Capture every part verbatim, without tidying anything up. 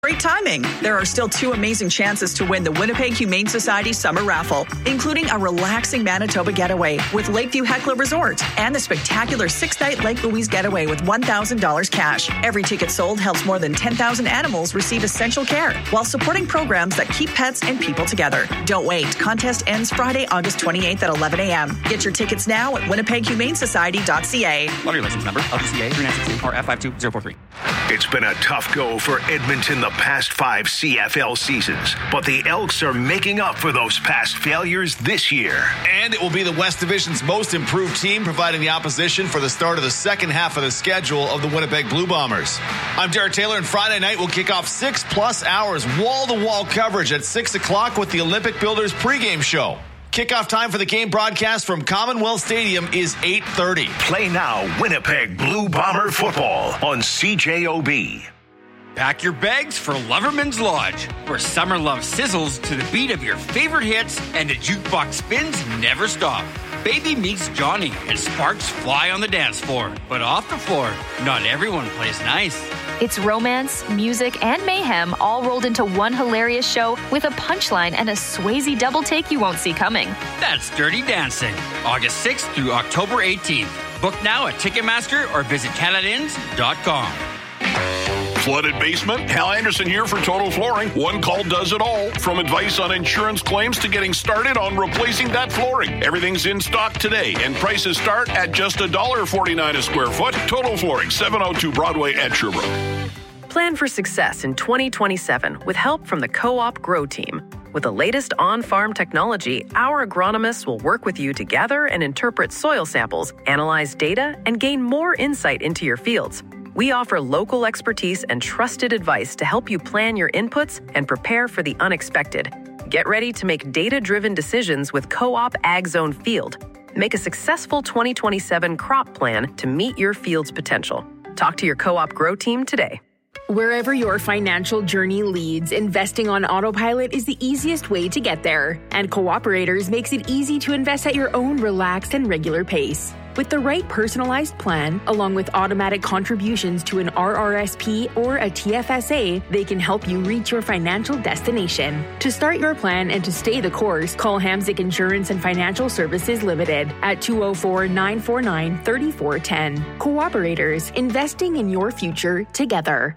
Great timing. There are still two amazing chances to win the Winnipeg Humane Society Summer Raffle, including a relaxing Manitoba getaway with Lakeview Heckler Resort and the spectacular six-night Lake Louise getaway with one thousand dollars cash. Every ticket sold helps more than ten thousand animals receive essential care while supporting programs that keep pets and people together. Don't wait. Contest ends Friday, August twenty-eighth at eleven a.m. Get your tickets now at winnipeg humane society dot c a. Lottery license number L G C A three nine six two R F five two zero four three. It's been a tough go for Edmonton the past five C F L seasons, but the Elks are making up for those past failures this year. And it will be the West Division's most improved team, providing the opposition for the start of the second half of the schedule of the Winnipeg Blue Bombers. I'm Jared Taylor, and Friday night will kick off six plus hours wall-to-wall coverage at six o'clock with the Olympic Builders pregame show. Kickoff time for the game broadcast from Commonwealth Stadium is eight thirty. Play now Winnipeg Blue Bomber football on C J O B. Pack your bags for Loverman's Lodge, where summer love sizzles to the beat of your favorite hits and the jukebox spins never stop. Baby meets Johnny and sparks fly on the dance floor. But off the floor, not everyone plays nice. It's romance, music, and mayhem all rolled into one hilarious show with a punchline and a Swayze double take you won't see coming. That's Dirty Dancing, August sixth through October eighteenth. Book now at Ticketmaster or visit canada inns dot com. Flooded basement? Hal Anderson here for Total Flooring. One call does it all. From advice on insurance claims to getting started on replacing that flooring. Everything's in stock today, and prices start at just one dollar forty-nine a square foot. Total Flooring, seven oh two Broadway at Sherbrooke. Plan for success in twenty twenty-seven with help from the Co-op Grow Team. With the latest on-farm technology, our agronomists will work with you to gather and interpret soil samples, analyze data, and gain more insight into your fields. We offer local expertise and trusted advice to help you plan your inputs and prepare for the unexpected. Get ready to make data-driven decisions with Co-op Ag Zone Field. Make a successful twenty twenty-seven crop plan to meet your field's potential. Talk to your Co-op Grow Team today. Wherever your financial journey leads, investing on autopilot is the easiest way to get there. And Cooperators makes it easy to invest at your own relaxed and regular pace. With the right personalized plan, along with automatic contributions to an R R S P or a T F S A, they can help you reach your financial destination. To start your plan and to stay the course, call Hamzik Insurance and Financial Services Limited at two oh four, nine four nine, three four one oh. Cooperators, investing in your future together.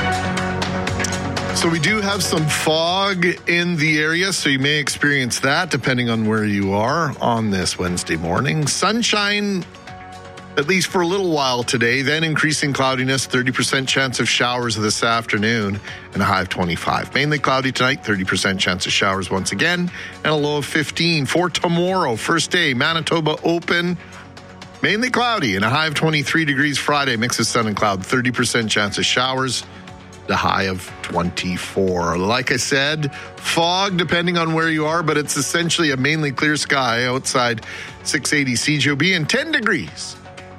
So we do have some fog in the area, so you may experience that depending on where you are on this Wednesday morning. Sunshine, at least for a little while today, then increasing cloudiness, thirty percent chance of showers this afternoon, and a high of twenty-five. Mainly cloudy tonight, thirty percent chance of showers once again, and a low of fifteen. For tomorrow, first day, Manitoba open, mainly cloudy, and a high of twenty-three degrees Friday, mix of sun and cloud, thirty percent chance of showers, the high of twenty-four. Like I said, fog depending on where you are, but it's essentially a mainly clear sky outside six eighty C J O B and ten degrees.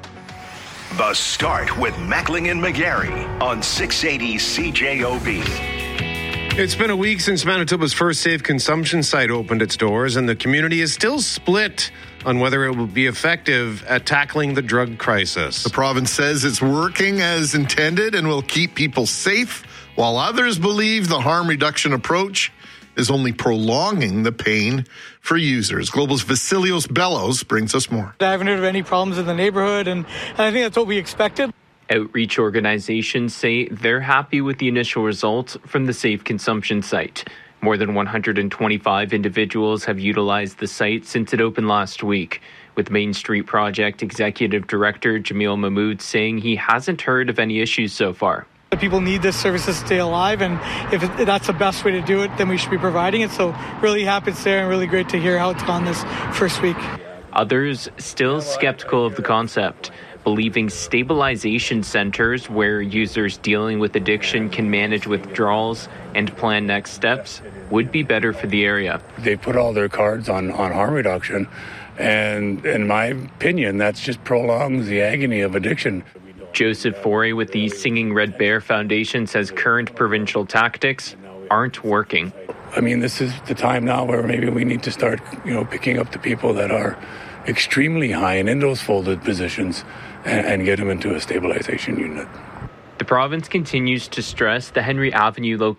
The Start with Mackling and McGarry on six eighty C J O B. It's been a week since Manitoba's first safe consumption site opened its doors, and the community is still split on whether it will be effective at tackling the drug crisis. The province says it's working as intended and will keep people safe, while others believe the harm reduction approach is only prolonging the pain for users. Global's Vasilios Bellows brings us more. I haven't heard of any problems in the neighborhood, and I think that's what we expected. Outreach organizations say they're happy with the initial results from the safe consumption site. More than one hundred twenty-five individuals have utilized the site since it opened last week, with Main Street Project Executive Director Jamil Mahmood saying he hasn't heard of any issues so far. People need this service to stay alive, and if it, that's the best way to do it, then we should be providing it. So really happy it's there and really great to hear how it's gone this first week. Others still skeptical of the concept, believing stabilization centers where users dealing with addiction can manage withdrawals and plan next steps would be better for the area. They put all their cards on, on harm reduction, and in my opinion, that's just prolongs the agony of addiction. Joseph Forey with the Singing Red Bear Foundation says current provincial tactics aren't working. I mean, this is the time now where maybe we need to start, you know, picking up the people that are extremely high and in those folded positions and, and get them into a stabilization unit. The province continues to stress the Henry Avenue location